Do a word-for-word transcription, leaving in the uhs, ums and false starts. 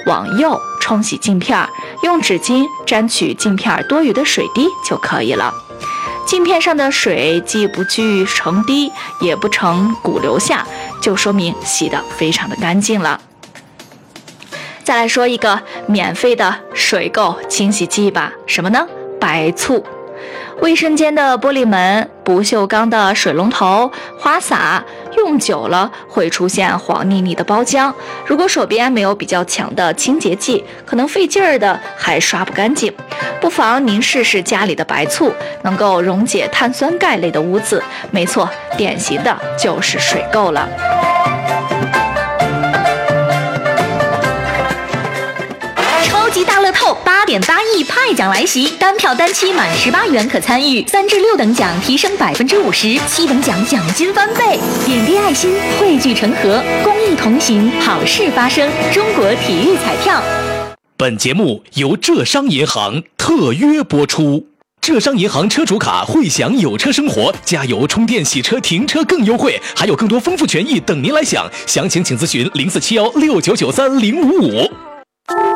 往右冲洗镜片，用纸巾沾取镜片多余的水滴就可以了。镜片上的水既不聚成滴，也不成骨流下，就说明洗得非常的干净了。再来说一个免费的水垢清洗剂吧，什么呢？白醋。卫生间的玻璃门、不锈钢的水龙头、花洒用久了会出现黄腻腻的包浆，如果手边没有比较强的清洁剂，可能费劲儿的还刷不干净。不妨您试试家里的白醋，能够溶解碳酸钙类的污渍。没错，典型的就是水垢了。 超级大乐透八点八亿派奖来袭，单票单期满十八元可参与，三至六等奖提升百分之五十，七等奖奖金翻倍。点滴爱心，汇聚成河，公益同行，好事发生。中国体育彩票。 本节目由浙商银行特约播出。浙商银行车主卡会享有车生活，加油、充电、洗车、停车更优惠，还有更多丰富权益等您来享。详情请咨询零四七幺六九九三零五五。